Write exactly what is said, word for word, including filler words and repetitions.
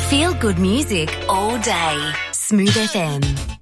Feel good music all day. Smooth F M.